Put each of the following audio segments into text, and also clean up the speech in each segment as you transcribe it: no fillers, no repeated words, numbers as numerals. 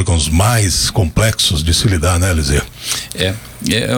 órgãos mais complexos de se lidar, né, Eliseu? É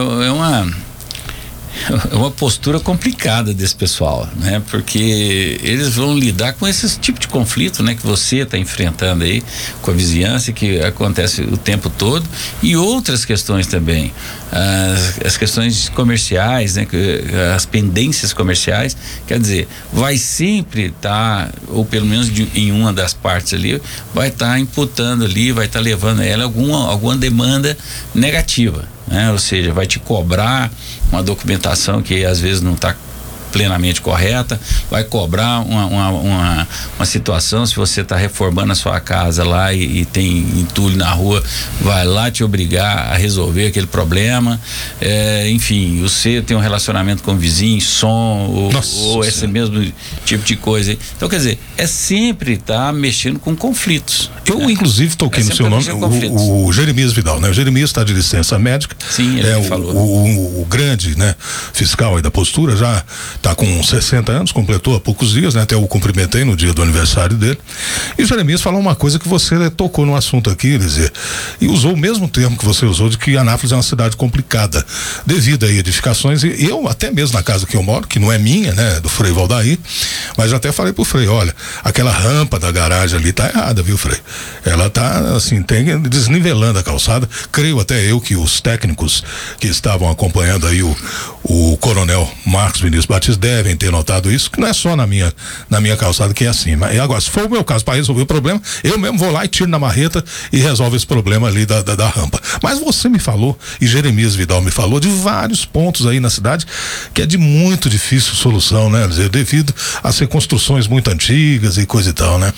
uma postura complicada desse pessoal, né? Porque eles vão lidar com esse tipo de conflito, né? Que você está enfrentando aí com a vizinhança, que acontece o tempo todo, e outras questões também, as questões comerciais, né? As pendências comerciais, quer dizer, vai sempre estar, ou pelo menos em uma das partes ali, vai estar imputando ali, vai estar levando a ela alguma demanda negativa, né? Ou seja, vai te cobrar uma documentação que às vezes não está plenamente correta, vai cobrar uma situação, se você está reformando a sua casa lá e tem entulho na rua, vai lá te obrigar a resolver aquele problema, enfim, você tem um relacionamento com o vizinho, som ou esse mesmo tipo de coisa. Então, quer dizer, é sempre estar mexendo com conflitos. Eu, inclusive, toquei no seu nome, o Jeremias Vidal, né? O Jeremias está de licença médica. Sim, ele falou. O grande, né, fiscal aí da postura, já está com 60 anos, completou há poucos dias, né? Até eu cumprimentei no dia do aniversário dele. E o Jeremias falou uma coisa que você tocou no assunto aqui, Eliseu, e usou o mesmo termo que você usou, de que Anápolis é uma cidade complicada, devido a edificações, e eu, até mesmo na casa que eu moro, que não é minha, né? Do Frei Valdair, mas eu até falei pro Frei, olha, aquela rampa da garagem ali tá errada, viu, Frei? Ela tá, assim, desnivelando a calçada. Creio até eu que os técnicos que estavam acompanhando aí o coronel Marcos Vinícius Batista devem ter notado isso, que não é só na minha calçada que é assim. Mas agora, se for o meu caso, para resolver o problema, eu mesmo vou lá e tiro na marreta e resolvo esse problema ali da rampa. Mas você me falou, e Jeremias Vidal me falou, de vários pontos aí na cidade que é de muito difícil solução, né? Devido a ser construções muito antigas e coisa e tal, né?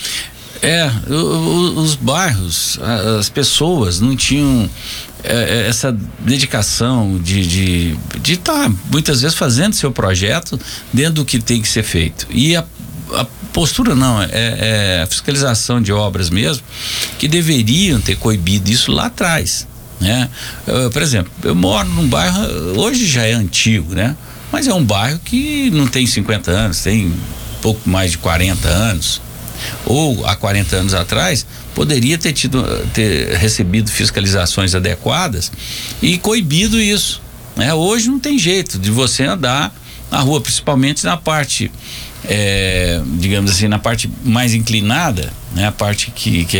Os bairros, as pessoas não tinham essa dedicação de estar muitas vezes fazendo seu projeto dentro do que tem que ser feito. E a postura não, é a fiscalização de obras mesmo, que deveriam ter coibido isso lá atrás, né? Por exemplo, eu moro num bairro, hoje já é antigo, né? Mas é um bairro que não tem 50 anos, tem pouco mais de 40 anos. Ou há 40 anos atrás poderia ter recebido fiscalizações adequadas e coibido isso, né? Hoje não tem jeito de você andar na rua, principalmente na parte digamos assim, na parte mais inclinada, né? A parte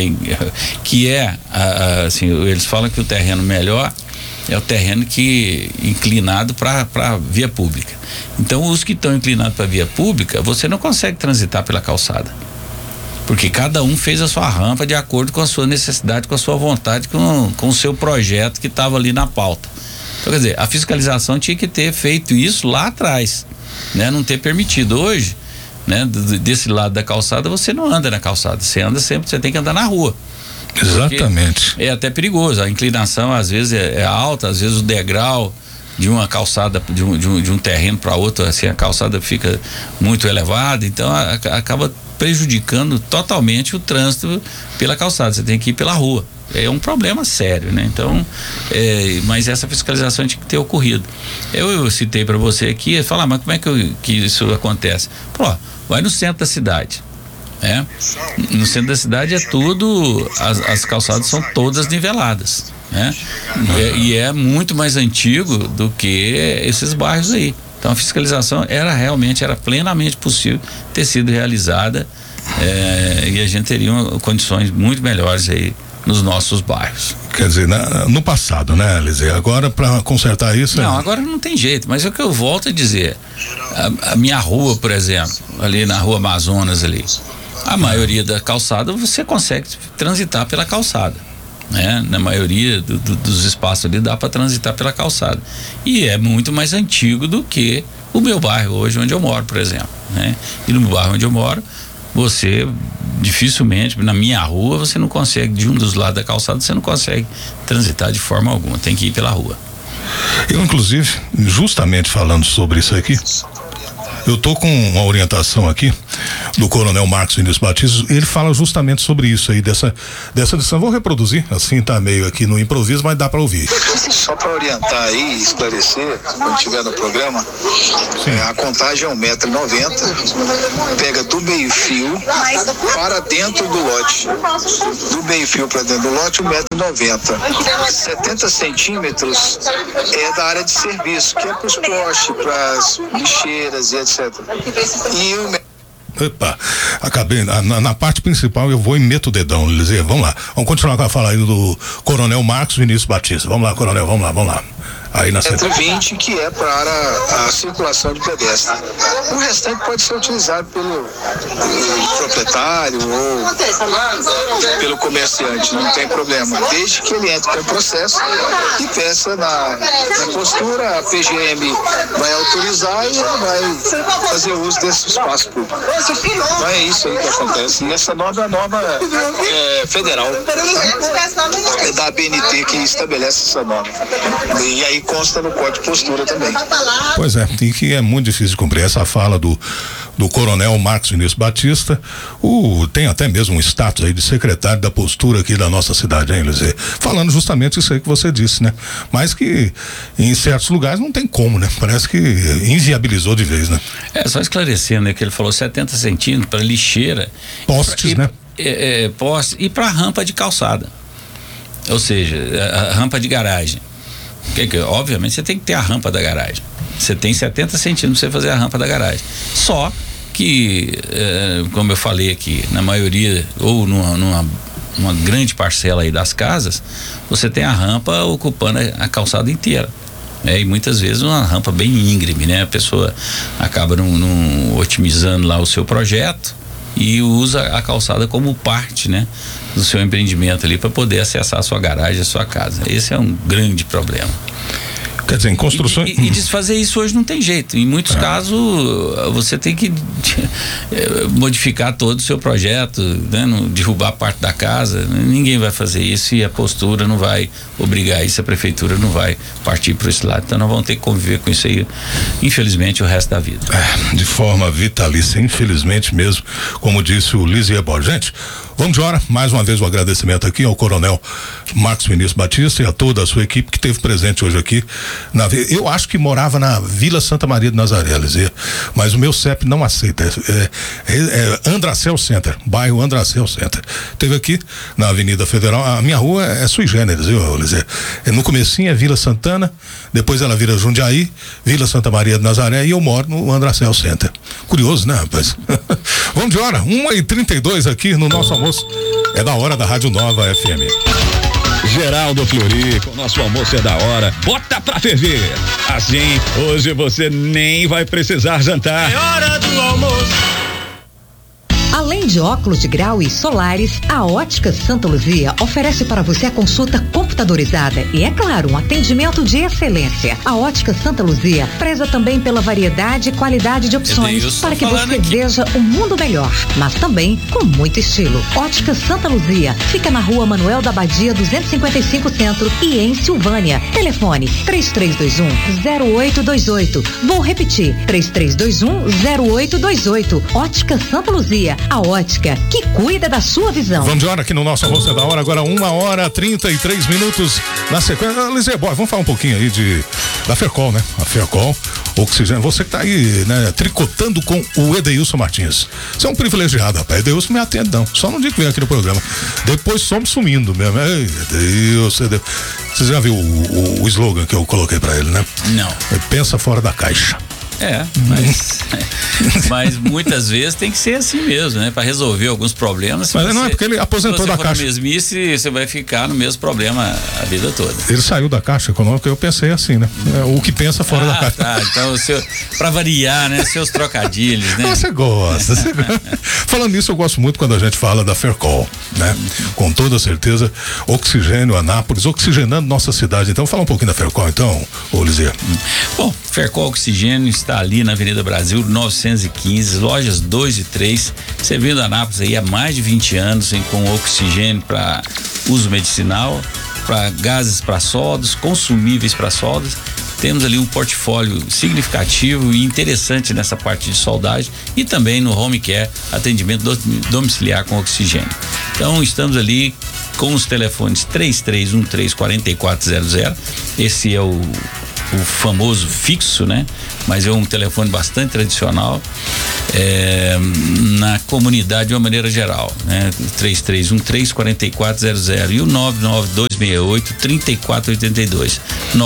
que é assim, eles falam que o terreno melhor é o terreno que inclinado para via pública. Então, os que estão inclinados para via pública, você não consegue transitar pela calçada, porque cada um fez a sua rampa de acordo com a sua necessidade, com a sua vontade, com o seu projeto que estava ali na pauta. Então, quer dizer, a fiscalização tinha que ter feito isso lá atrás, né? Não ter permitido. Hoje, né, desse lado da calçada, você não anda na calçada, você anda sempre, você tem que andar na rua. Exatamente. É até perigoso, a inclinação às vezes é alta, às vezes o degrau de uma calçada, de um terreno para outro, assim, a calçada fica muito elevada, então acaba prejudicando totalmente o trânsito pela calçada, você tem que ir pela rua. É um problema sério, né? Então, mas essa fiscalização tinha que ter ocorrido. Eu citei para você aqui, falar, mas como é que isso acontece? Pô, vai no centro da cidade, né? No centro da cidade é tudo, as calçadas são todas niveladas, né? E é muito mais antigo do que esses bairros aí. Então a fiscalização era plenamente possível ter sido realizada, e a gente teria condições muito melhores aí nos nossos bairros. Quer dizer, no passado, né, Eliseu? Agora, para consertar isso... Não, agora não tem jeito, mas é o que eu volto a dizer, a minha rua, por exemplo, ali na rua Amazonas ali, a maioria da calçada você consegue transitar pela calçada, né? Na maioria dos espaços ali dá para transitar pela calçada, e é muito mais antigo do que o meu bairro hoje, onde eu moro, por exemplo, né? E no bairro onde eu moro, você dificilmente, na minha rua, você não consegue, de um dos lados da calçada, você não consegue transitar de forma alguma, tem que ir pela rua. Eu, inclusive, justamente falando sobre isso aqui, eu tô com uma orientação aqui do Coronel Marcos Vinícius Batista, ele fala justamente sobre isso aí, dessa lição. Vou reproduzir, assim tá meio aqui no improviso, mas dá para ouvir. Só para orientar aí e esclarecer, quando estiver no programa, a contagem é 1,90 m, pega do meio-fio para dentro do lote. Do meio-fio para dentro do lote, 1,90 m. 70 centímetros é da área de serviço, que é para os postes, para as lixeiras e etc. E o Epa, acabei, na parte principal eu vou e meto o dedão, Lizia, vamos lá, vamos continuar com a fala aí do Coronel Marcos Vinícius Batista, vamos lá, Coronel, vamos lá. Aí na 120, que é para a circulação de pedestre. O restante pode ser utilizado pelo proprietário ou pelo comerciante, não tem problema, desde que ele entre com o processo e peça na postura, a PGM vai autorizar e ele vai fazer uso desse espaço público. Então é isso aí que acontece. E essa norma é a norma federal, é da ABNT que estabelece essa norma. E aí consta no código de postura também. Pois é, e que é muito difícil de cumprir essa fala do Coronel Marcos Vinícius Batista, tem até mesmo um status aí de secretário da postura aqui da nossa cidade, hein, Lizê? Falando justamente isso aí que você disse, né? Mas que em certos lugares não tem como, né? Parece que inviabilizou de vez, né? Só esclarecendo, né, que ele falou 70 centímetros para lixeira. Postes, né? Postes e para rampa de calçada. Ou seja, a rampa de garagem. Obviamente você tem que ter a rampa da garagem. Você tem 70 centímetros para você fazer a rampa da garagem. Só que, como eu falei aqui, na maioria, ou numa grande parcela aí das casas, você tem a rampa ocupando a calçada inteira. E muitas vezes uma rampa bem íngreme, né? A pessoa acaba não otimizando lá o seu projeto e usa a calçada como parte, né, do seu empreendimento ali para poder acessar a sua garagem, a sua casa. Esse é um grande problema. Quer dizer, em construções... E desfazer isso hoje não tem jeito. Em muitos casos, você tem que modificar todo o seu projeto, né? Derrubar parte da casa. Ninguém vai fazer isso e a postura não vai obrigar isso, a prefeitura não vai partir para esse lado. Então nós vamos ter que conviver com isso aí, infelizmente, o resto da vida. De forma vitalícia, infelizmente mesmo, como disse o Lizia Borges. Gente, vamos de hora. Mais uma vez o agradecimento aqui ao Coronel Marcos Vinícius Batista e a toda a sua equipe que esteve presente hoje aqui. Eu acho que morava na Vila Santa Maria de Nazaré, Lizia, mas o meu CEP não aceita. Andracel Center, bairro Andracel Center. Teve aqui na Avenida Federal. A minha rua é sui generis, viu, Lizia? No comecinho é Vila Santana, depois ela vira Jundiaí, Vila Santa Maria de Nazaré, e eu moro no Andracel Center. Curioso, né, rapaz? Vamos de hora, 1h32 aqui no nosso almoço. É da hora da Rádio Nova FM. Geraldo Fleury, o nosso almoço é da hora. Bota pra ferver. Assim, hoje você nem vai precisar jantar. É hora do almoço. Além de óculos de grau e solares, a Ótica Santa Luzia oferece para você a consulta computadorizada e, é claro, um atendimento de excelência. A Ótica Santa Luzia preza também pela variedade e qualidade de opções para que você veja um mundo melhor, mas também com muito estilo. Ótica Santa Luzia fica na Rua Manuel da Abadia 255 Centro e em Silvânia. Telefone 3321-0828. Vou repetir, 3321-0828. Ótica Santa Luzia, a ótica que cuida da sua visão. Vamos de hora aqui no nosso almoço da hora, agora 1h33 na sequência. Lizia Borges, vamos falar um pouquinho aí da Fercol, né? A Fercol, oxigênio, você que tá aí, né, tricotando com o Edeilson Martins. Você é um privilegiado, rapaz. Edeilson me atende, não. Só no dia que vem aqui no programa. Depois somos sumindo mesmo. Ei, Edeilson. Você já viu o slogan que eu coloquei pra ele, né? Não. Pensa fora da caixa. Mas muitas vezes tem que ser assim mesmo, né? Para resolver alguns problemas. Mas não é porque ele aposentou da Caixa. Se você for na mesmice, você vai ficar no mesmo problema a vida toda. Ele saiu da Caixa Econômica, eu pensei assim, né? O que pensa fora da Caixa. Tá, então para variar, né? Seus trocadilhos, né? Você gosta. Falando nisso, eu gosto muito quando a gente fala da Fercol, né? Com toda certeza, oxigênio, Anápolis, oxigenando nossa cidade. Então, fala um pouquinho da Fercol, então, ô Lizia. Bom, Fercol Oxigênio está ali na Avenida Brasil 915, lojas 2 e 3, servindo a Anápolis aí há mais de 20 anos, com oxigênio para uso medicinal, para gases para soldas, consumíveis para soldas temos ali um portfólio significativo e interessante nessa parte de soldagem e também no home care, atendimento domiciliar com oxigênio. Então estamos ali com os telefones 3313-4400, esse é o famoso fixo, né? Mas é um telefone bastante tradicional na comunidade de uma maneira geral, né? 3313-4400 e o 99268-3482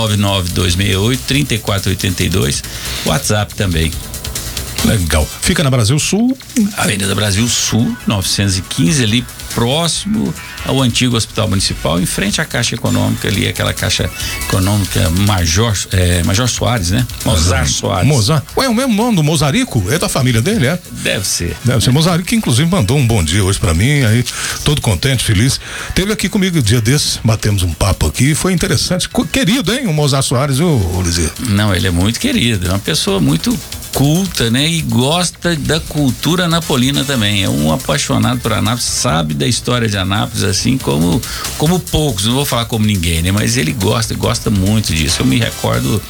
99268-3482, WhatsApp também. Legal. Fica na Brasil Sul? Avenida Brasil Sul, 915, ali próximo ao antigo Hospital Municipal, em frente à Caixa Econômica, ali aquela Caixa Econômica Major Soares, né? Mozart Soares. Mozart. Ué, o mesmo nome do Mozarico? É da família dele, é? Deve ser. Mozarico, que inclusive mandou um bom dia hoje pra mim, aí todo contente, feliz. Teve aqui comigo um dia desses, batemos um papo aqui, foi interessante. Querido, hein? O Mozart Soares, ô Lizia? Não, ele é muito querido, é uma pessoa muito culta, né? E gosta da cultura anapolina também. É um apaixonado por Anápolis, sabe da história de Anápolis, assim como poucos, não vou falar como ninguém, né? Mas ele gosta muito disso. Eu me recordo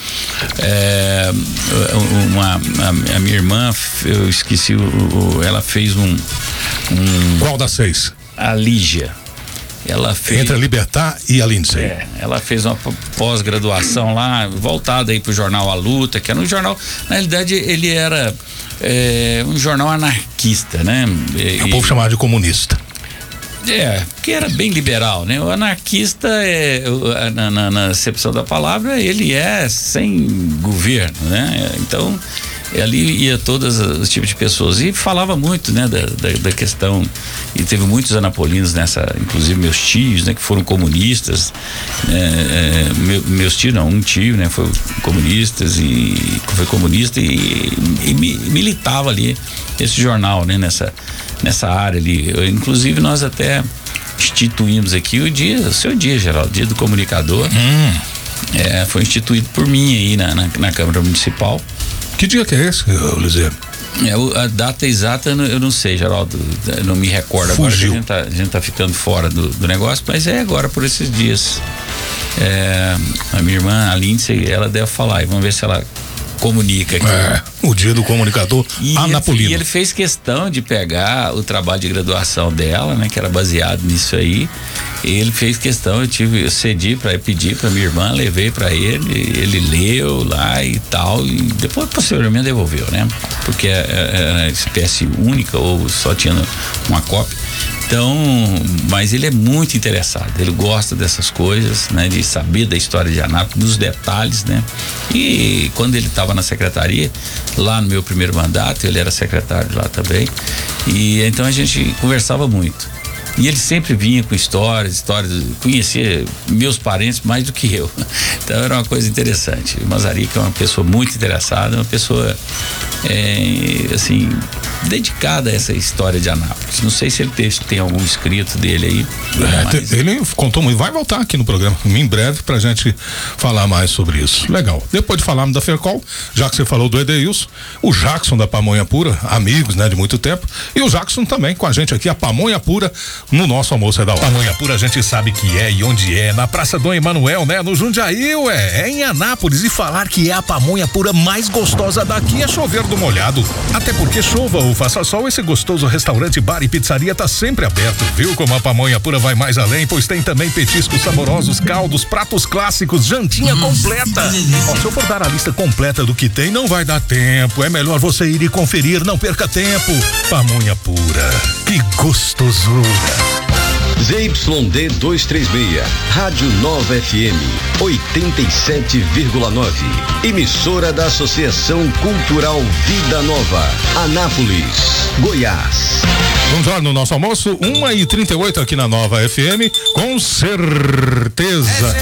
a minha irmã, eu esqueci, ela fez Qual das 6? A Lígia. Ela fez, entre a Libertar e a Lindsay. Ela fez uma pós-graduação lá, voltada aí pro jornal A Luta, que era um jornal, na realidade ele era um jornal anarquista, né? O povo chamava de comunista. Porque era bem liberal, né? O anarquista, na acepção da palavra, ele é sem governo, né? Então, ali ia todos os tipos de pessoas e falava muito, né, da questão, e teve muitos anapolinos nessa, inclusive meus tios, né, que foram comunistas, meus tios não, um tio, né, foi comunista e militava ali esse jornal, né, nessa área ali. Inclusive nós até instituímos aqui o seu dia, Geraldo, dia do comunicador. Foi instituído por mim aí na Câmara Municipal. Que dia que é esse, Lizia? A data exata eu não sei, Geraldo, eu não me recordo. Fugiu. Agora a gente tá ficando fora do negócio, mas é agora por esses dias. A minha irmã, a Lindsay, ela deve falar, e vamos ver se ela comunica aqui. O dia do comunicador anapolino. E ele fez questão de pegar o trabalho de graduação dela, né, que era baseado nisso aí. Ele fez questão, eu pedi pra minha irmã, levei pra ele leu lá e tal, e depois posteriormente devolveu, né? Porque era espécie única ou só tinha uma cópia. Então, mas ele é muito interessado, ele gosta dessas coisas, né? De saber da história de Anápolis, dos detalhes, né? E quando ele estava na secretaria, lá no meu primeiro mandato, ele era secretário lá também, e então a gente conversava muito. E ele sempre vinha com histórias, conhecia meus parentes mais do que eu. Então era uma coisa interessante. O Mozarico é uma pessoa muito interessada, uma pessoa assim, dedicada a essa história de Anápolis. Não sei se ele tem algum escrito dele aí. Ele contou muito, vai voltar aqui no programa em breve pra gente falar mais sobre isso. Legal. Depois de falarmos da Fercol, já que você falou do Edeilson, o Jackson da Pamonha Pura, amigos, né, de muito tempo, e o Jackson também com a gente aqui, a Pamonha Pura, no nosso almoço é da hora. Pamonha Pura a gente sabe que é e onde é, na Praça Dom Emanuel, né? No Jundiaí, é em Anápolis, e falar que é a pamonha pura mais gostosa daqui é chover do molhado. Até porque chova ou faça sol, esse gostoso restaurante, bar e pizzaria tá sempre aberto, viu? Como a Pamonha Pura vai mais além, pois tem também petiscos saborosos, caldos, pratos clássicos, jantinha completa. Se eu for dar a lista completa do que tem, não vai dar tempo, é melhor você ir e conferir, não perca tempo. Pamonha Pura, que gostosura. ZYD 236, Rádio Nova FM 87,9. Emissora da Associação Cultural Vida Nova, Anápolis, Goiás. Vamos lá no nosso almoço, 1h38 aqui na Nova FM, com certeza.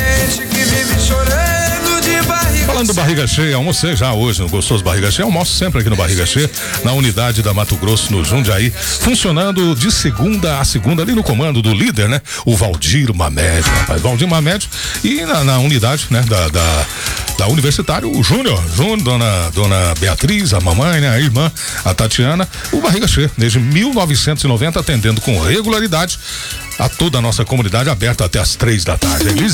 Falando do Barriga Cheia, almocei já hoje no gostoso Barriga Cheia, almoço sempre aqui no Barriga Cheia, na unidade da Mato Grosso, no Jundiaí, funcionando de segunda a segunda, ali no comando do líder, né? O Valdir Mamédio, rapaz, Valdir Mamédio, e na unidade, né? Da Universitário, o Júnior, dona Beatriz, a mamãe, né? A irmã, a Tatiana, o Barriga Cheia, desde 1990, atendendo com regularidade a toda a nossa comunidade, aberta até às 3 da tarde.